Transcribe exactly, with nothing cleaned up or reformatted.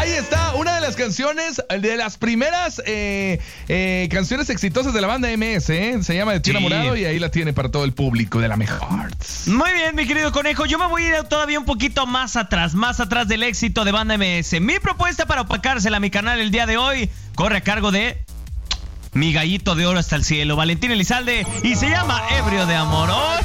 Ahí está, una de las canciones, de las primeras eh, eh, canciones exitosas de la banda M S, ¿eh? Se llama De ti enamorado y ahí la tiene para todo el público de la mejor. Muy bien, mi querido conejo. Yo me voy a ir todavía un poquito más atrás, más atrás del éxito de banda M S. Mi propuesta para opacársela a mi canal el día de hoy corre a cargo de mi gallito de oro hasta el cielo, Valentín Elizalde, y se llama Ebrio de Amor. ¡Oh!